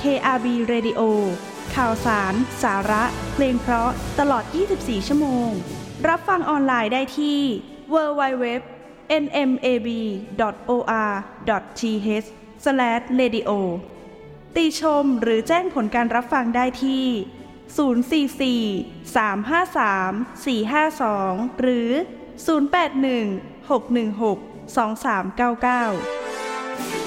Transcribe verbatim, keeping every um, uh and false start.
เค อาร์ บี Radio ข่าวสาร สาระ เพลงเพราะตลอดยี่สิบสี่ชั่วโมงรับฟังออนไลน์ได้ที่ ดับเบิลยู ดับเบิลยู ดับเบิลยู ดอท เอ็น เอ็ม เอ บี ดอท โอ อาร์ ดอท ที เอช สแลช เรดิโอ ติชมหรือแจ้งผลการรับฟังได้ที่ ศูนย์ สี่ สี่ สาม ห้า สาม สี่ ห้า สอง หรือ ศูนย์ แปด หนึ่ง หก หนึ่ง หก สอง สาม เก้า เก้า